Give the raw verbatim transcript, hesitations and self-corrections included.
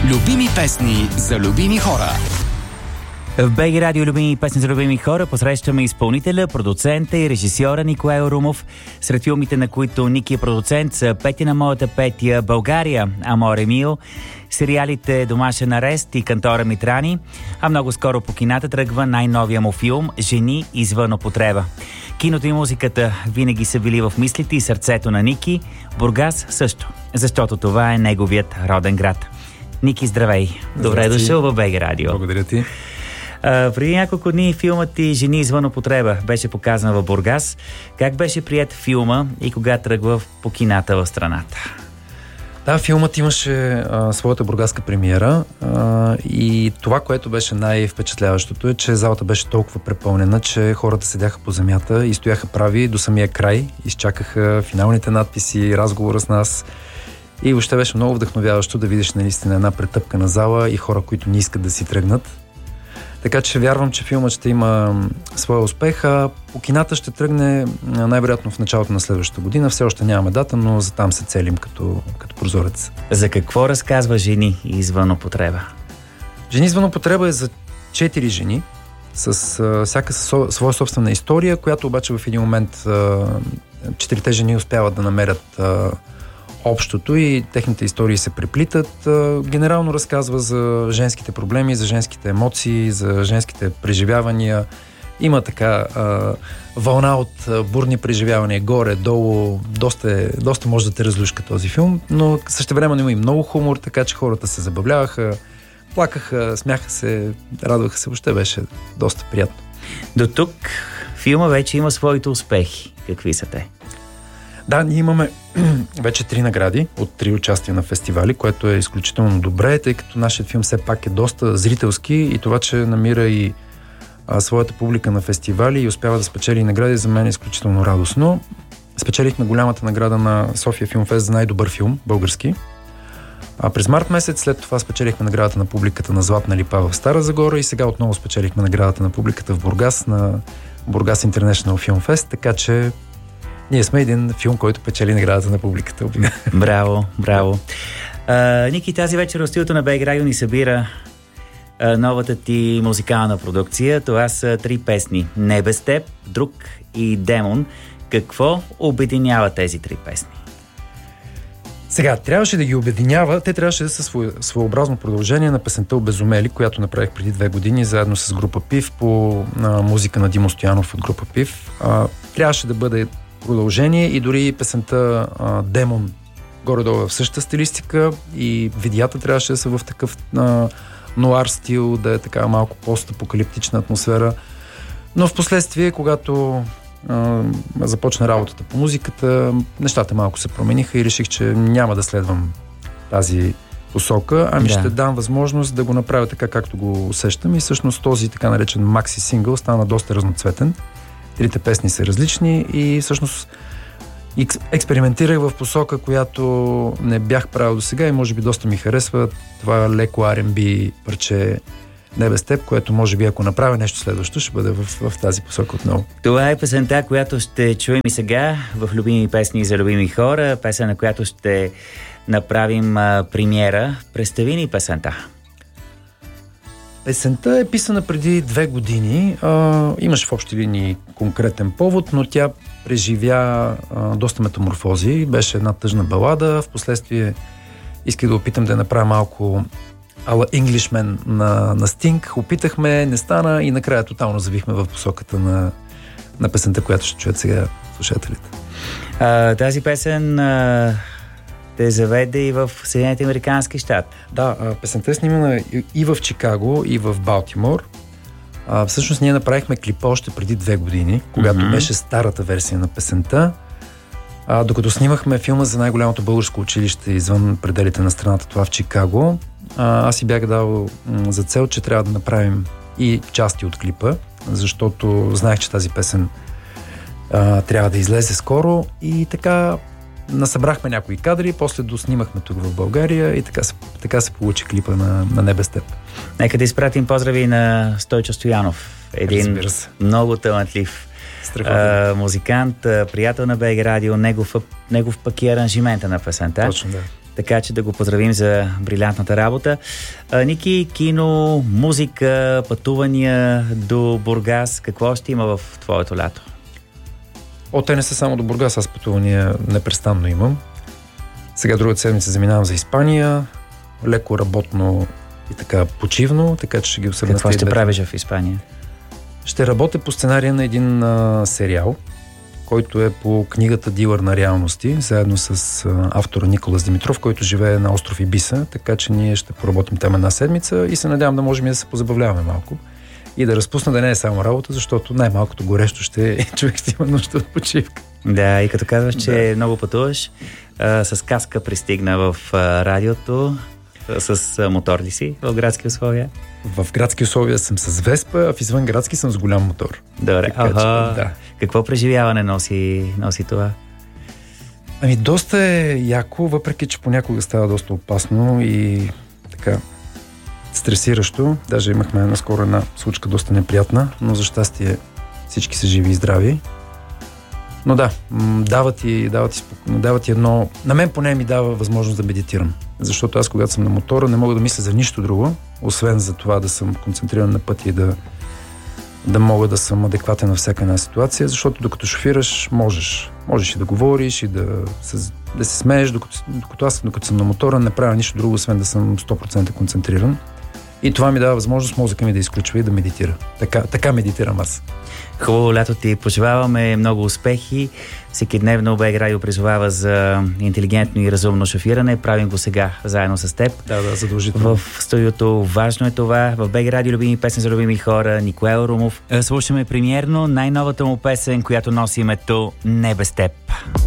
Любими песни за любими хора. В БГ Радио любими песни за любими хора посрещаме изпълнителя, продуцента и режисьора Николай Орумов. Сред филмите, на които Ники е продуцент, са Петя на моята Петя, България, Аморе Мио, сериалите Домашен арест и Кантора Митрани, а много скоро по кината тръгва най-новия му филм Жени извън употреба. Киното и музиката винаги са били в мислите и сърцето на Ники, Бургас също, защото това е неговият роден град. Ники, здравей! Добре дошъл в БГ Радио. Благодаря ти. А, преди няколко дни филмът ти Жени извън употреба беше показан в Бургас. Как беше приет филма и кога тръгва по кината в страната? Да, филмът имаше а, своята бургаска премиера а, и това, което беше най-впечатляващото е, че залата беше толкова препълнена, че хората седяха по земята и стояха прави до самия край, изчакаха финалните надписи, разговора с нас и въобще беше много вдъхновяващо да видиш наистина една претъпкана зала и хора, които не искат да си тръгнат. Така че вярвам, че филмът ще има своя успех, а по кината ще тръгне най-вероятно в началото на следващата година. Все още нямаме дата, но за там се целим като, като прозорец. За какво разказва Жени извън употреба? Жени извън употреба е за четири жени, с а, всяка със своя собствена история, която обаче в един момент а, четирите жени успяват да намерят а, общото и техните истории се преплитат. Генерално разказва за женските проблеми, за женските емоции, за женските преживявания. Има така а, вълна от бурни преживявания, горе, долу. Доста, доста може да те разлюшка този филм, но същевременно има и много хумор, така че хората се забавляваха, плакаха, смяха се, радваха се. Въобще беше доста приятно. До тук филма вече има своите успехи. Какви са те? Да, ние имаме вече три награди от три участия на фестивали, което е изключително добре, тъй като нашият филм все пак е доста зрителски и това, че намира и а, своята публика на фестивали и успява да спечели награди, за мен е изключително радостно. Спечелихме голямата награда на София Филмфест за най-добър филм, български. А през март месец след това спечелихме наградата на публиката на Златна липа в Стара Загора и сега отново спечелихме наградата на публиката в Бургас на Бургас International Film Fest, така че ние сме един филм, който печели наградата на публиката. Браво, браво. А, Ники, тази вечер в студиото на БГ Радио ни събира а, новата ти музикална продукция. Това са три песни. Не без теб, Друг и Демон. Какво обединява тези три песни? Сега, трябваше да ги обединява. Те трябваше да са свое, своеобразно продължение на песента Обезумели, която направих преди две години заедно с група ПИВ по а, музика на Димо Стоянов от група ПИВ. А, трябваше да бъде продължение и дори песента а, Демон горе-долу в същата стилистика и видеята трябваше да са в такъв а, нуар стил, да е така малко постапокалиптична атмосфера. Но в последствие, когато а, започна работата по музиката, нещата малко се промениха и реших, че няма да следвам тази посока, ами да. Ще дам възможност да го направя така, както го усещам и всъщност този така наречен макси сингъл стана доста разноцветен. Трите песни са различни и всъщност експериментирах в посока, която не бях правил до сега и може би доста ми харесва. Това леко Ар енд Би парче Не без теб, което може би ако направя нещо следващо, ще бъде в, в тази посока отново. Това е песента, която ще чуем и сега в Любими песни за любими хора, песен, на която ще направим а, премиера. Представи ни песента. Песента е писана преди две години. А, имаше в общи линии конкретен повод, но тя преживя а, доста метаморфози. Беше една тъжна балада. Впоследствие исках да опитам да я направя малко ала Englishman на, на Sting. Опитахме, не стана и накрая тотално завихме в посоката на, на песента, която ще чуят сега слушателите. А, тази песен а, те заведе и в Съединените американски щати. Да, песента е снимана и в Чикаго, и в Балтимор. А, всъщност ние направихме клипа още преди две години, когато mm-hmm. беше старата версия на песента. А, докато снимахме филма за най-голямото българско училище извън пределите на страната, това в Чикаго, а, аз си бях дал м- за цел, че трябва да направим и части от клипа, защото знаех, че тази песен а, трябва да излезе скоро и така насъбрахме някои кадри, после доснимахме тук в България и така се, така се получи клипа на, на Не без теб. Нека да изпратим поздрави на Стойчо Стоянов. Един много талантлив а, музикант, а, приятел на БГ Радио, негов, негов пък и аранжимента на песента. Точно, да. Така че да го поздравим за брилянтната работа. А, Ники, кино, музика, пътувания до Бургас. Какво ще има в твоето лято? О, те не са само до Бургас, аз пътувания непрестанно имам. Сега другата седмица заминавам за Испания. Леко работно и така почивно, така че ще ги усърдна. Какво ще правиш в Испания? Ще работя по сценария на един а, сериал, който е по книгата Дилър на реалности, заедно с а, автора Николас Димитров, който живее на остров Ибиса, така че ние ще поработим там една седмица и се надявам да можем и да се позабавляваме малко и да разпусна да не е само работа, защото най-малкото горещо ще човек ще има нужда от почивка. Да, и като казваш, че да. много пътуваш, а, с каска пристигна в а, радиото, с а, мотор ли си в градски условия? В градски условия съм с Веспа, а в извън градски съм с голям мотор. Добре, така, ага. Че, да. Какво преживяване носи, носи това? Ами доста е яко, въпреки че понякога става доста опасно и така стресиращо. Даже имахме наскоро една случка доста неприятна, но за щастие всички са живи и здрави. Но да, дава ти, дава ти, дава ти едно... На мен поне ми дава възможност да медитирам. Защото аз, когато съм на мотора, не мога да мисля за нищо друго, освен за това да съм концентриран на пътя и да, да мога да съм адекватен на всяка една ситуация, защото докато шофираш, можеш. Можеш и да говориш, и да се, да се смееш, докато, докато аз, докато съм на мотора, не правя нищо друго, освен да съм сто процента концентриран. И това ми дава възможност мозъка ми да изключва и да медитира. Така, така медитирам аз. Хубаво лято ти пожелаваме, много успехи. Всеки дневно БГ Радио призовава за интелигентно и разумно шофиране. Правим го сега заедно с теб. Да, да, задължително. В студиото важно е това. В БГ Радио любими песни за любими хора. Николай Румов. Слушаме премиерно най-новата му песен, която носи името "Не без теб".